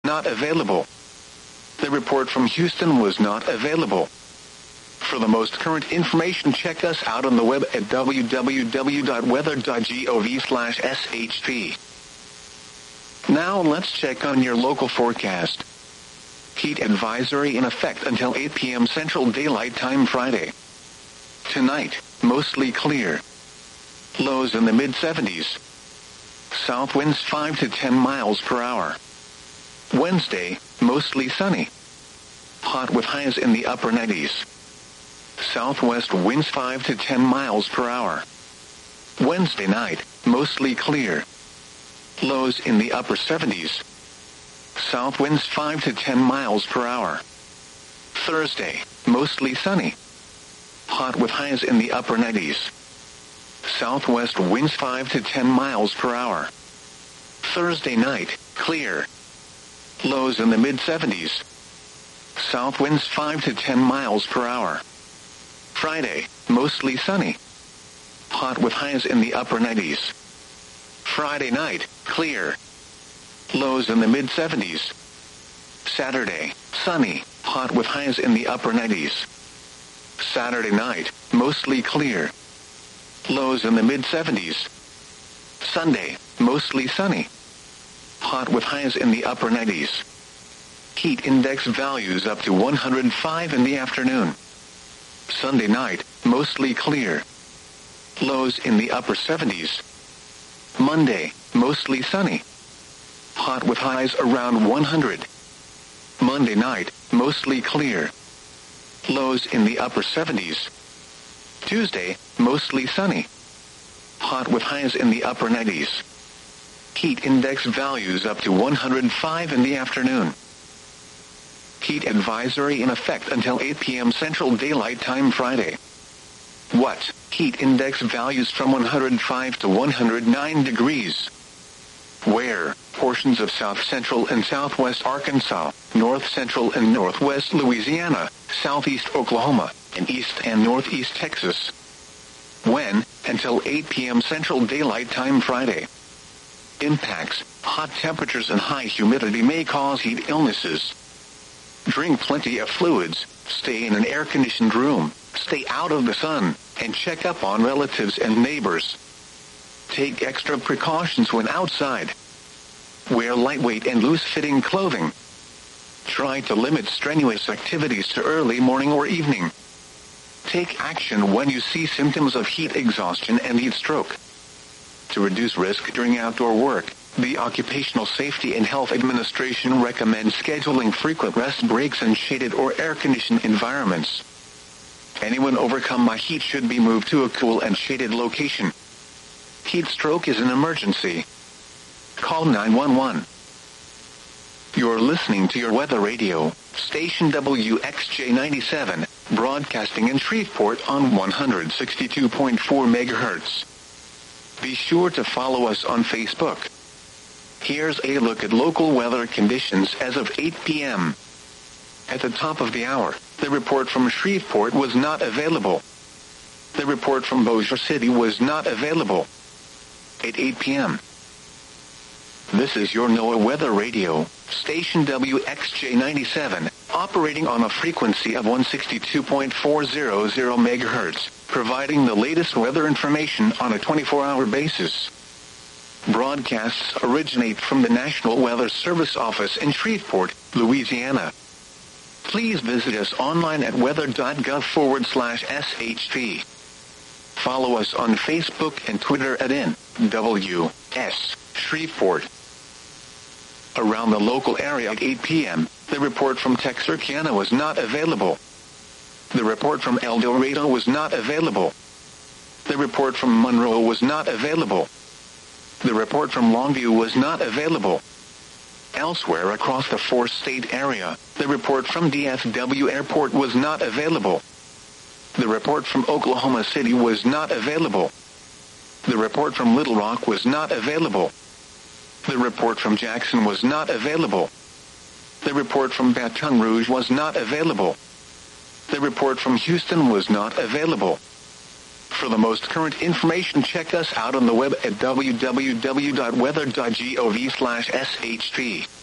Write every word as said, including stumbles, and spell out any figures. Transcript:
not available. The report from Houston was not available. For the most current information, check us out on the web at w w w dot weather dot gov slash s h p. Now let's check on your local forecast. Heat advisory in effect until eight p m Central Daylight Time Friday. Tonight, mostly clear. Lows in the mid seventies. South winds five to ten miles per hour. Wednesday, mostly sunny. Hot with highs in the upper nineties. Southwest winds five to ten miles per hour. Wednesday night, mostly clear. Lows in the upper seventies. South winds five to ten miles per hour. Thursday, mostly sunny. Hot with highs in the upper nineties. Southwest winds five to ten miles per hour. Thursday night, clear. Lows in the mid seventies. South winds five to ten miles per hour. Friday, mostly sunny. Hot with highs in the upper nineties. Friday night, clear. Lows in the mid seventies. Saturday, sunny, hot with highs in the upper nineties. Saturday night, mostly clear. Lows in the mid seventies. Sunday, mostly sunny. Hot with highs in the upper nineties. Heat index values up to one hundred five in the afternoon. Sunday night, mostly clear. Lows in the upper seventies. Monday, mostly sunny. Hot with highs around one hundred. Monday night, mostly clear. Lows in the upper seventies. Tuesday, mostly sunny. Hot with highs in the upper nineties. Heat index values up to one hundred five in the afternoon. Heat advisory in effect until eight p m Central Daylight Time Friday. What? Heat index values from one hundred five to one hundred nine degrees. Where? Portions of south central and southwest Arkansas, north central and northwest Louisiana, southeast Oklahoma, and east and northeast Texas. When? Until eight p m Central Daylight Time Friday. Impacts: hot temperatures and high humidity may cause heat illnesses. Drink plenty of fluids, stay in an air-conditioned room, stay out of the sun, and check up on relatives and neighbors. Take extra precautions when outside. Wear lightweight and loose-fitting clothing. Try to limit strenuous activities to early morning or evening. Take action when you see symptoms of heat exhaustion and heat stroke. To reduce risk during outdoor work, the Occupational Safety and Health Administration recommends scheduling frequent rest breaks in shaded or air-conditioned environments. Anyone overcome by heat should be moved to a cool and shaded location. Heat stroke is an emergency. Call nine one one. You're listening to your weather radio, station W X J ninety-seven, broadcasting in Shreveport on one hundred sixty-two point four megahertz. Be sure to follow us on Facebook. Here's a look at local weather conditions as of eight p m At the top of the hour, the report from Shreveport was not available. The report from Bossier City was not available. At eight p m This is your NOAA Weather Radio, station W X J ninety-seven, operating on a frequency of one hundred sixty-two point four hundred megahertz, providing the latest weather information on a twenty-four hour basis. Broadcasts originate from the National Weather Service office in Shreveport, Louisiana. Please visit us online at weather.gov forward slash SHP. Follow us on Facebook and Twitter at N W S Shreveport. Around the local area at eight p m, the report from Texarkana was not available. The report from El Dorado was not available. The report from Monroe was not available. The report from Longview was not available. Elsewhere across the four-state area, the report from D F W Airport was not available. The report from Oklahoma City was not available. The report from Little Rock was not available. The report from Jackson was not available. The report from Baton Rouge was not available. The report from Houston was not available. For the most current information, check us out on the web at w w w dot weather dot gov slash S H P.